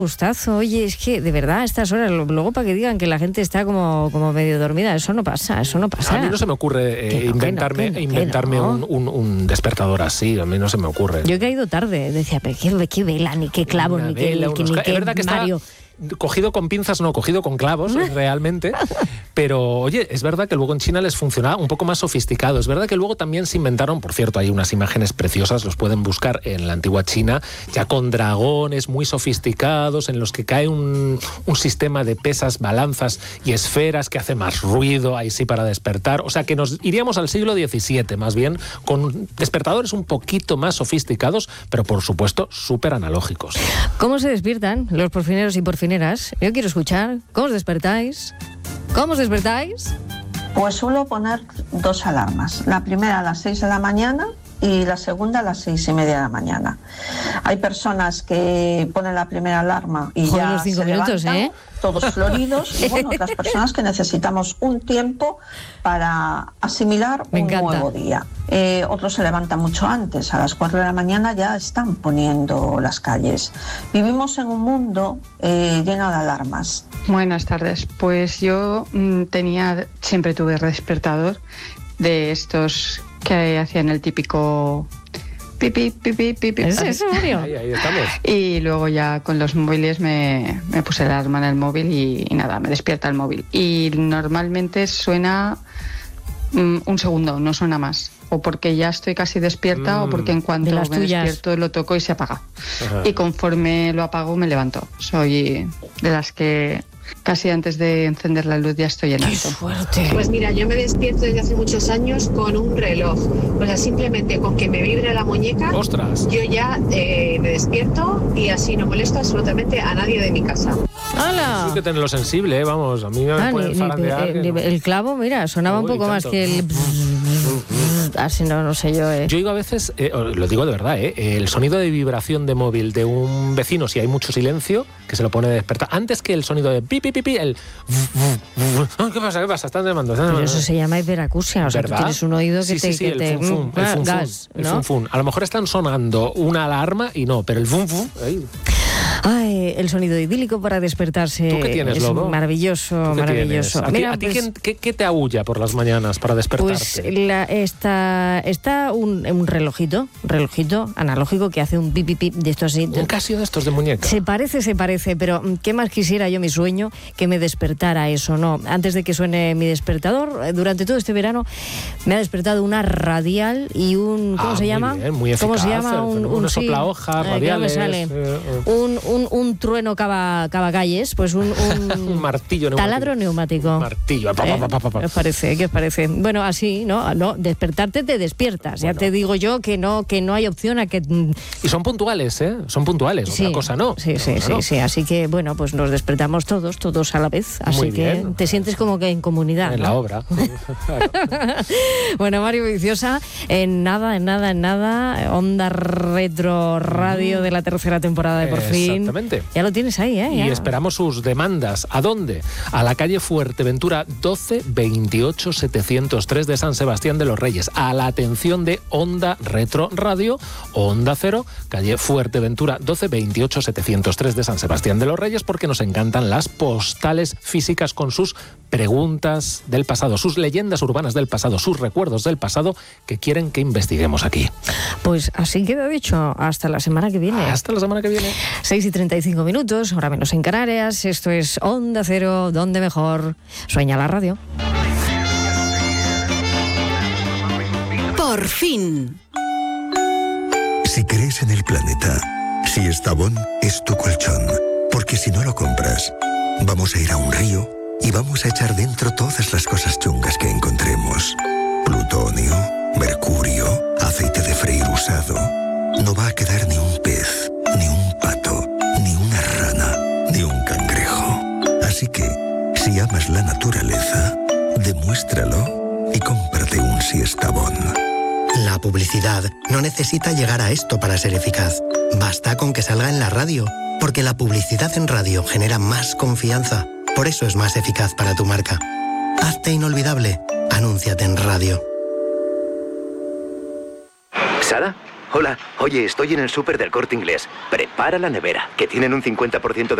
Gustazo, oye, es que de verdad a estas horas, luego para que digan que la gente está como medio dormida, eso no pasa. A mí no se me ocurre inventarme un despertador así, a mí no se me ocurre. Yo he caído tarde, decía, pero qué vela, ni qué clavos, ni qué Mario. Cogido con pinzas, no, cogido con clavos, realmente. Pero, oye, es verdad que luego en China les funcionaba un poco más sofisticado. Es verdad que luego también se inventaron, por cierto, hay unas imágenes preciosas, los pueden buscar en la antigua China, ya con dragones muy sofisticados, en los que cae un sistema de pesas, balanzas y esferas que hace más ruido, ahí sí, para despertar. O sea, que nos iríamos al siglo XVII, más bien, con despertadores un poquito más sofisticados, pero, por supuesto, súper analógicos. ¿Cómo se despiertan los porfineros y porfineras? Yo quiero escuchar. ¿Cómo os despertáis? ¿Cómo os despertáis? Pues suelo poner 2 alarmas. La primera a las 6 de la mañana y la segunda a las 6:30 de la mañana. Hay personas que ponen la primera alarma y ya los 5 se minutos, levantan, todos floridos. Y bueno, otras personas que necesitamos un tiempo para asimilar un nuevo día. Otros se levantan mucho antes, a las 4 de la mañana ya están poniendo las calles. Vivimos en un mundo lleno de alarmas. Buenas tardes. Pues yo siempre tuve despertador de estos que hacían el típico pipi, pipi, pipi. ¿Es eso, Mario? Ahí estamos. Y luego ya con los móviles me puse la alarma en el móvil y nada, me despierta el móvil. Y normalmente suena un segundo, no suena más. O porque ya estoy casi despierta o porque en cuanto me despierto lo toco y se apaga. Ajá. Y conforme lo apago me levanto. Soy de las que casi antes de encender la luz ya estoy en alto. ¡Qué fuerte! Pues mira, yo me despierto desde hace muchos años con un reloj. O sea, simplemente con que me vibre la muñeca, ¡ostras!, yo ya me despierto y así no molesto absolutamente a nadie de mi casa. ¡Hala! Sí que tenerlo sensible, vamos, a mí me pueden farandear. El clavo, mira, sonaba un poco más que el... Así no sé yo. Yo digo a veces, lo digo de verdad, el sonido de vibración de móvil de un vecino, si hay mucho silencio, que se lo pone de despertar, antes que el sonido de pi, pi, pi, pi, el... ¿Qué pasa? Están llamando. Pero eso se llama hiperacusia, o sea, ¿verdad? Tú tienes un oído que sí, te... el fun, gas, el ¿no? fun. A lo mejor están sonando una alarma y no, pero el fun. Ay, el sonido idílico para despertarse. ¿Tú qué tienes, es Lobo? Maravilloso. ¿A ti qué te aúlla por las mañanas para despertarte? Pues está un relojito analógico que hace un pip de estos así. Un Casio de estos de muñeca. Se parece, pero ¿qué más quisiera yo, mi sueño, que me despertara eso? No, antes de que suene mi despertador, durante todo este verano me ha despertado una radial y un... ¿Cómo se llama? Bien, muy eficaz. ¿Cómo se llama? Un soplahojas, radiales. Un trueno cavacalles, pues un martillo neumático. Taladro neumático. Martillo. ¿Qué os parece? Bueno, así, ¿no? Despertarte te despiertas. Bueno. Ya te digo yo que no hay opción a que... Y son puntuales, Son puntuales, sí, otra cosa no. Sí. Así que, bueno, pues nos despertamos todos a la vez. Así que te sientes como que en comunidad. En la obra. Bueno, Mario Viciosa, en nada, Onda Retro Radio de la tercera temporada de Por Fin. Exactamente. Ya lo tienes ahí, Y esperamos sus demandas. ¿A dónde? A la calle Fuerteventura 12 28 703 de San Sebastián de los Reyes. A la atención de Onda Retro Radio, Onda Cero, calle Fuerteventura 12 28 703 de San Sebastián de los Reyes, porque nos encantan las postales físicas con sus preguntas del pasado, sus leyendas urbanas del pasado, sus recuerdos del pasado que quieren que investiguemos aquí. Pues así queda dicho. Hasta la semana que viene. Hasta la semana que viene. 6:35, ahora menos en Canarias. Esto es Onda Cero, donde mejor sueña la radio. Por fin. Si crees en el planeta, si Estavón es tu colchón, porque si no lo compras, vamos a ir a un río y vamos a echar dentro todas las cosas chungas que encontremos. Plutonio, mercurio, aceite de freír usado. No va a quedar ni un pez, ni un pato, ni una rana, ni un cangrejo. Así que, si amas la naturaleza, demuéstralo y cómprate un Siestabón. La publicidad no necesita llegar a esto para ser eficaz. Basta con que salga en la radio, porque la publicidad en radio genera más confianza. Por eso es más eficaz para tu marca. Hazte inolvidable. Anúnciate en radio. Sara, Hola, oye, estoy en el súper del Corte Inglés. Prepara la nevera, que tienen un 50% de